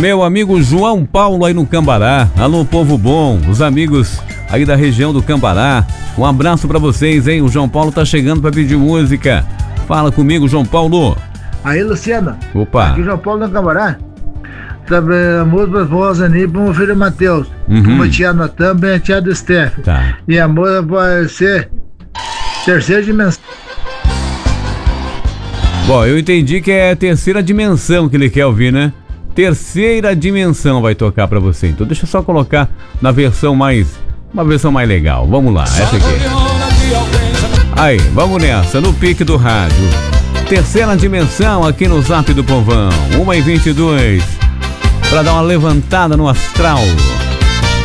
Meu amigo João Paulo aí no Cambará. Alô, povo bom, os amigos aí da região do Cambará. Um abraço pra vocês, hein? O João Paulo tá chegando pra pedir música. Fala comigo, João Paulo. Aí, Luciano. Opa. Aqui João Paulo no Cambará. A música para o Zani, para o filho Matheus. Uma tia Natan, bem a tia do Steph. Tá. E a música vai ser Terceira Dimensão. Bom, eu entendi que é Terceira Dimensão que ele quer ouvir, né? Terceira Dimensão vai tocar pra você. Então deixa eu só colocar na versão mais... uma versão mais legal. Vamos lá, essa aqui. Aí, vamos nessa, no pique do rádio. Terceira Dimensão aqui no Zap do Povão. 1h22. Pra dar uma levantada no astral.